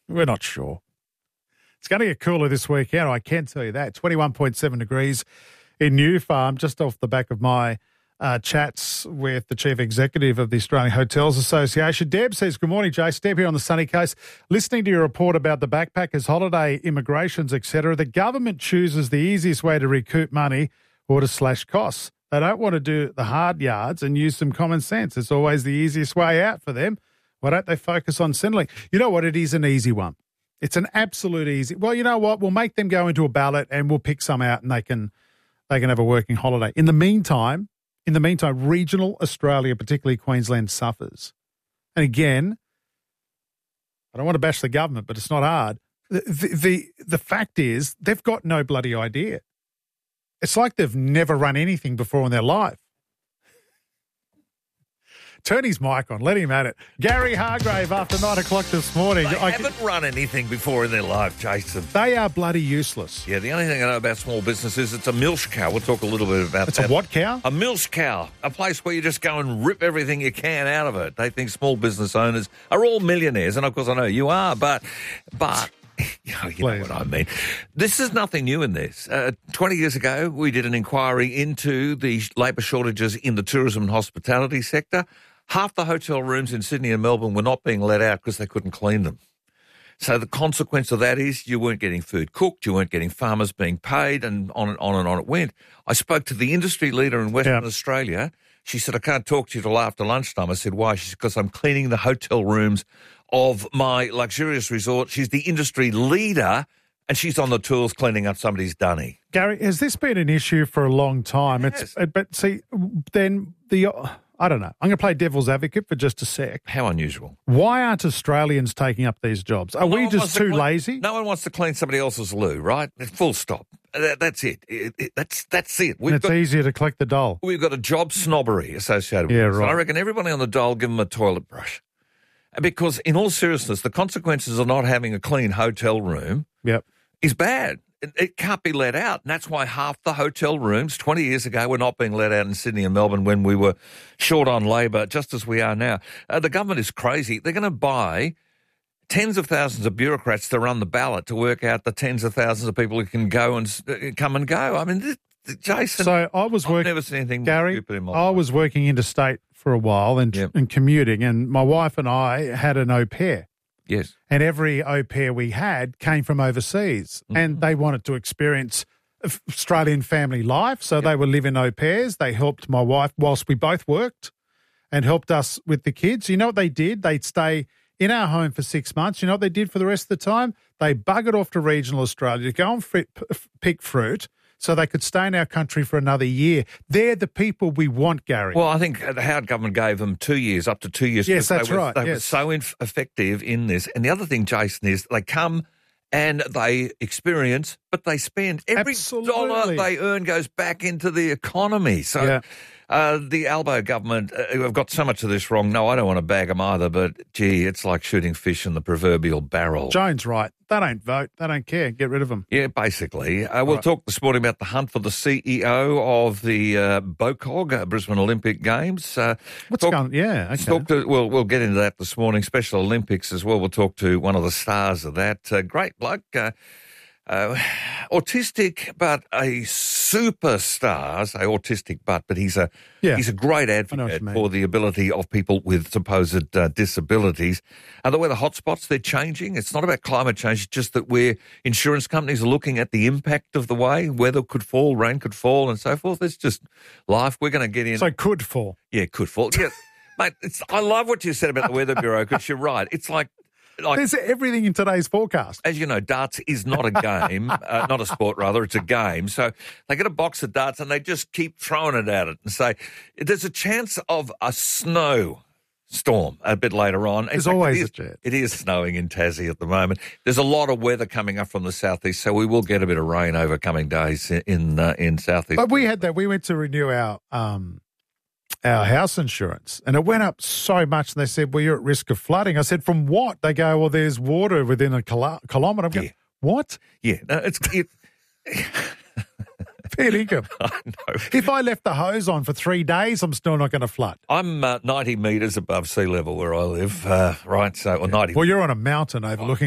We're not sure. It's going to get cooler this weekend, I can tell you that. 21.7 degrees in New Farm, just off the back of my chats with the Chief Executive of the Australian Hotels Association. Deb says, good morning, Jace. Deb here on the sunny coast. Listening to your report about the backpackers, holiday immigrations, etc., the government chooses the easiest way to recoup money or to slash costs. They don't want to do the hard yards and use some common sense. It's always the easiest way out for them. Why don't they focus on Centrelink? You know what? It is an easy one. It's an absolute easy. Well, you know what? We'll make them go into a ballot and we'll pick some out and they can have a working holiday. In the meantime, regional Australia, particularly Queensland, suffers. And again, I don't want to bash the government, but it's not hard. The fact is they've got no bloody idea. It's like they've never run anything before in their life. Turn his mic on. Let him at it. Gary Hargrave after 9 o'clock this morning. They haven't run anything before in their life, Jason. They are bloody useless. Yeah, the only thing I know about small business is it's a milk cow. We'll talk a little bit about that. It's a what cow? A milk cow. A place where you just go and rip everything you can out of it. They think small business owners are all millionaires. And, of course, I know you are, but you know what I mean. This is nothing new in this. 20 years ago, we did an inquiry into the labour shortages in the tourism and hospitality sector. Half the hotel rooms in Sydney and Melbourne were not being let out because they couldn't clean them. So the consequence of that is you weren't getting food cooked, you weren't getting farmers being paid, and on and on and on it went. I spoke to the industry leader in Western Australia. She said, I can't talk to you till after lunchtime. I said, why? She said, because I'm cleaning the hotel rooms of my luxurious resort. She's the industry leader, and she's on the tools cleaning up somebody's dunny. Gary, has this been an issue for a long time? Yes. But see, then I don't know. I'm going to play devil's advocate for just a sec. How unusual. Why aren't Australians taking up these jobs? Are we just too lazy? No one wants to clean somebody else's loo, right? Full stop. That's it. That's it. It's easier to collect the dole. We've got a job snobbery associated with it. Right. So I reckon everybody on the dole give them a toilet brush. Because in all seriousness, the consequences of not having a clean hotel room is bad. It can't be let out. And that's why half the hotel rooms 20 years ago were not being let out in Sydney and Melbourne when we were short on labour, just as we are now. The government is crazy. They're going to buy tens of thousands of bureaucrats to run the ballot to work out the tens of thousands of people who can go and come and go. I mean, Jason, so I've never seen anything Gary, more stupid in my life. I was working interstate for a while and commuting, and my wife and I had an au pair. Yes. And every au pair we had came from overseas, and they wanted to experience Australian family life, so they were living au pairs. They helped my wife whilst we both worked and helped us with the kids. You know what they did? They'd stay in our home for 6 months. You know what they did for the rest of the time? They buggered off to regional Australia to go and pick fruit so they could stay in our country for another year. They're the people we want, Gary. Well, I think the Howard government gave them 2 years, up to 2 years. Yes, that's right. They were so effective in this. And the other thing, Jason, is they come and they experience, but they spend. Every dollar they earn goes back into the economy. So the Albo government, who have got so much of this wrong, no, I don't want to bag them either, but, gee, it's like shooting fish in the proverbial barrel. Joan's right. They don't vote. They don't care. Get rid of them. Yeah, basically. We'll talk this morning about the hunt for the CEO of the BOCOG, Brisbane Olympic Games. What's going on? Yeah, okay. We'll get into that this morning. Special Olympics as well. We'll talk to one of the stars of that. Great bloke. Autistic, but a superstar. I say autistic, but he's a great advocate for the ability of people with supposed disabilities. And the weather hotspots, they're changing. It's not about climate change, it's just that insurance companies are looking at the impact of the way weather could fall, rain could fall, and so forth. It's just life. We're going to get in. So could fall. Yeah, could fall. Yeah, mate. I love what you said about the Weather Bureau because you're right. It's like there's everything in today's forecast. As you know, darts is not a game, not a sport, rather. It's a game. So they get a box of darts and they just keep throwing it at it and say, there's a chance of a snow storm a bit later on. There's always a chance. It is snowing in Tassie at the moment. There's a lot of weather coming up from the southeast, so we will get a bit of rain over coming days in southeast. But we had that. We went to renew our house insurance, and it went up so much. And they said, well, you're at risk of flooding. I said, from what? They go, well, there's water within a kilometre. I'm going, what? Yeah, no, it's fair income. I know. If I left the hose on for 3 days, I'm still not going to flood. I'm 90 metres above sea level where I live, right? So, or 90. Well, you're on a mountain overlooking